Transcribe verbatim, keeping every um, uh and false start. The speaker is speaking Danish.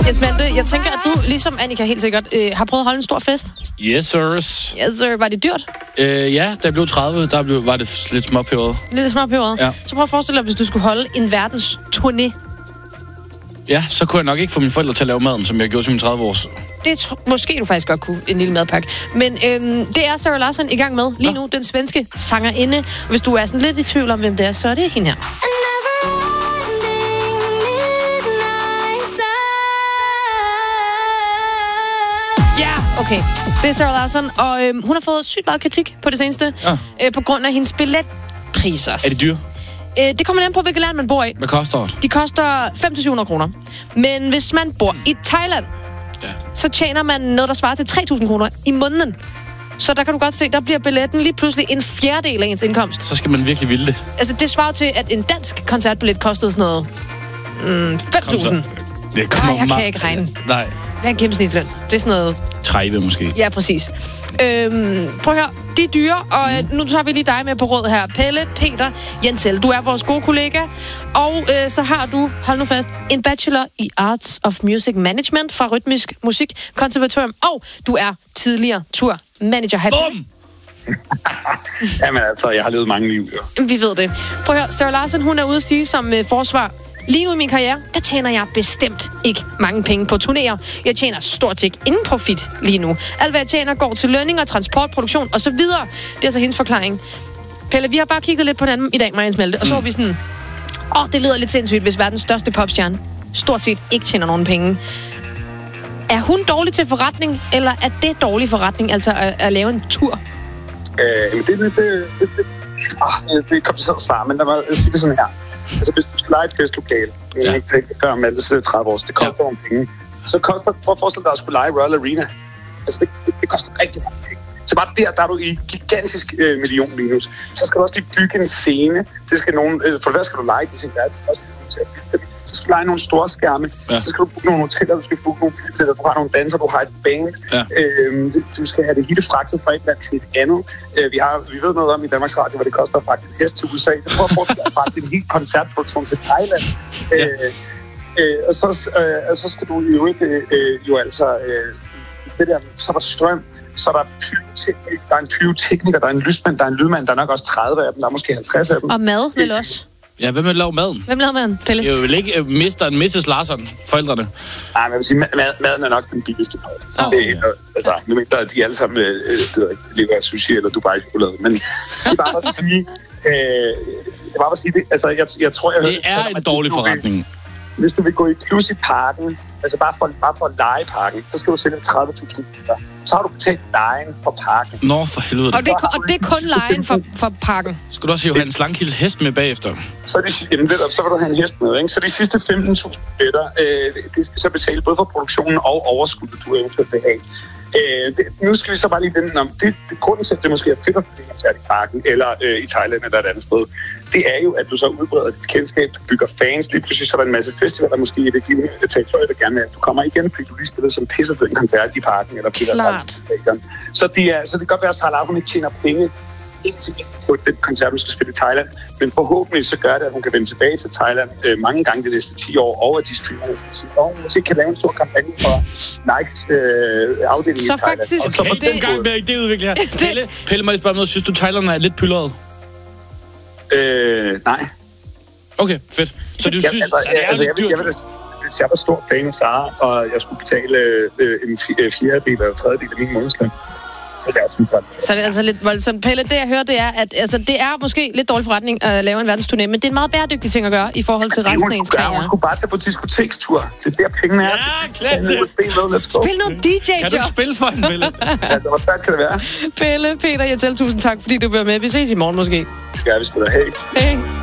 Jens Malte, jeg tænker, at du, ligesom Annika helt sikkert, øh, har prøvet at holde en stor fest. Yes, sirs. Yes, sir. Var det dyrt? Øh, ja, da jeg blev tredive, der blev, var det lidt småpeberet. Lidt småpeberet? Ja. Så prøv at forestille dig, hvis du skulle holde en verdens turné. Ja, så kunne jeg nok ikke få mine forældre til at lave maden, som jeg gjorde til min tredive års. Det tr- måske du faktisk godt kunne, en lille madpakke. Men øhm, det er Zara Larsson i gang med lige nu, den svenske sangerinde. Hvis du er sådan lidt i tvivl om, hvem det er, så er det hende her. Ja, okay. Det er Zara Larsson, og øhm, hun har fået sygt meget kritik på det seneste, ja. øh, på grund af hendes billetpriser. Er det dyre? Øh, det kommer an på, hvilket land man bor i. Hvad koster det? De koster fem til syv hundrede kroner. Men hvis man bor i Thailand, ja. så tjener man noget, der svarer til tre tusind kroner i måneden. Så der kan du godt se, der bliver billetten lige pludselig en fjerdedel af ens indkomst. Så skal man virkelig ville det. Altså, det svarer til, at en dansk koncertbillet kostede sådan noget mm, fem tusind. Det kommer Nej, jeg kan ikke regne. Nej. Hvad er en gennemsnitsløn? Det er sådan noget... tredive måske. Ja, præcis. Øhm, prøv at høre, de er dyre, og mm. nu tager vi lige dig med på råd her. Pelle, Peter, Jensel, du er vores gode kollega, og øh, så har du, hold nu fast, en bachelor i Arts of Music Management fra Rytmisk Musik Konservatorium, og du er tidligere turmanager. Bum! Jamen altså, jeg har levet mange liv, jo. Vi ved det. Prøv at høre, Zara Larsson, hun er ude at sige som øh, forsvar, lige nu i min karriere, der tjener jeg bestemt ikke mange penge på turnéer. Jeg tjener stort set ingen profit lige nu. Alt hvad jeg tjener går til lønninger, transport, produktion og så videre. Det er så hendes forklaring. Pelle, vi har bare kigget lidt på den i dag, Marianne Smelte, og så var vi sådan, åh, oh, det lyder lidt sindssygt, hvis verdens største popstjerne stort set ikke tjener nogen penge. Er hun dårlig til forretning, eller er det dårlig forretning, altså at, at lave en tur? Øh, det, det, det, det, det, oh, det, det er kompliceret svar, men lad mig sige det sådan her. Altså, hvis du skal lege et festlokale, ja. Jeg ikke tænke, gør om alle tredive år, det koster ja. nogle penge. Så koster, for at forestille dig at skulle lege Royal Arena, altså det, det, det koster rigtig mange penge. Så bare der, der er du i gigantisk øh, million minus. Så skal du også lige bygge en scene. Det skal nogen, øh, for hvad skal du lege i sin verden? Så skal du lege nogle store skærme. Ja. Så skal du booke nogle hoteller, du skal booke nogle flypladser, du har nogle danser, du har et band. Ja. Øh, du skal have det hele fragtet fra et land til et andet. Øh, vi, har, vi ved noget om i Danmarks Radio, hvad det koster at fragte en hest til U S A. Så prøv at forestille dig at fragte en helt koncertproduktion til Thailand. Ja. Øh, øh, og, så, øh, og så skal du jo ikke øh, jo altså øh, det der, så er der strøm, så er der pyroteknik, der er en pyrotekniker, der er en lysmand, der er en lydmand, der er nok også tredive af dem, der er måske halvtreds af dem. Og mad vel også? Ja, hvem vil lave maden? Hvem laver maden, Pelle? Det er jo vel ikke uh, mister en missus Larsson, forældrene. Nej, men jeg vil sige, mad, maden er nok den billigste post. Oh. Det er, altså, nu mener jeg, at de alle sammen øh, lever af sushi eller Dubai-chokolade, men det er bare for at sige, øh, det er bare for at sige det, altså, jeg, jeg tror, jeg... Det er en dårlig forretning. Hvis du vil gå i plus i parken, altså bare for, bare for at lege parken, så skal du sælge tredive tusind kroner. Så har du betalt lejen for parken. Nå, for helvede. Og det, og det er kun lejen for, for parken. Skal du også have Johannes Langkildes hest med bagefter? Så, de, jamen, så vil du have en hest med, ikke? Så de sidste femten tusind billetter, øh, det skal så betale både for produktionen og overskuddet, du eventuelt vil have. Øh, det, nu skal vi så bare lige vende om. Det, det grunden til, at det måske er fedt at blive koncert i parken, eller øh, i Thailand eller et andet sted, det er jo, at du så udbreder dit kendskab, du bygger fans, lige pludselig så er der en masse festivaler, måske i det givende territorium, der gerne vil, at du kommer igen, fordi du lige spiller som pisser på en koncert i parken, eller på der. Så, de er, så det kan godt være, at Zara hun ikke tjener penge indtil på den koncert, du skal spille i Thailand, men forhåbentlig så gør det, at hun kan vende tilbage til Thailand øh, mange gange de næste ti år, og at de streamer og hun måske kan lave en stor kampagne for Nikes øh, afdeling så i Thailand. Faktisk, og så okay, den gang med idéudvikling her. Pelle, Pelle, må jeg spørge noget. Synes du, Thailand er lidt pyldret? Øh, nej. Okay, fedt. Så du ja, synes, altså, at det er altså, lidt dyrt? Jeg, jeg, jeg, hvis jeg var stor fan af Zara, og jeg skulle betale øh, en fjerdedel eller tredjedel af min månedsløn, så det er også Så det er altså lidt voldsomt. Pelle, det jeg hører, det er, at altså, det er måske lidt dårlig forretning at lave en verdensturné, men det er en meget bæredygtig ting at gøre i forhold til resten af ens karriere. Hun kunne bare tage på diskotekstur. Det er der pengene er. Ja, klasse. Spil noget D J-jobs. Kan du ikke spille for en, Pelle? Ja, hvor svært kan det være? Pelle, Peter, Jensel, tusind tak, fordi du var med. Vi ses i morgen måske. Ja, vi skal da have. Hej.